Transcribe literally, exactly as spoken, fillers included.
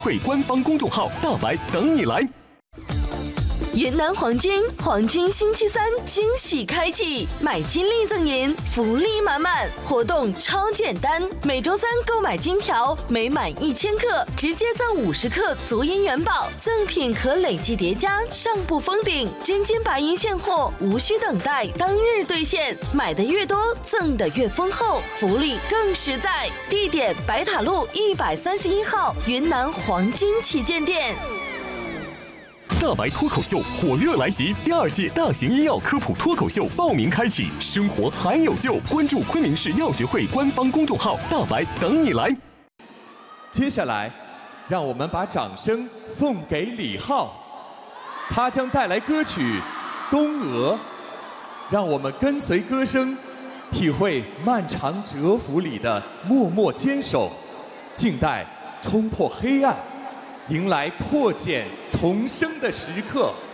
会官方公众号大白等你来。 云南黄金黄金星期三惊喜开启，买金立赠银，福利满满，活动超简单。每周三购买金条，每满一千克直接赠五十克足银元宝，赠品可累计叠加，上不封顶。真金白银现货，无需等待，当日兑现。买的越多，赠的越丰厚，福利更实在。地点：白塔路一百三十一号云南黄金旗舰店。 大白脱口秀火热来袭，第二届大型医药科普脱口秀报名开启，生活还有救！关注昆明市药学会官方公众号大白等你来。 接下来，让我们把掌声送给李浩，他将带来歌曲《东娥》，让我们跟随歌声，体会漫长蛰伏里的默默坚守，静待冲破黑暗，迎来破茧重生的时刻。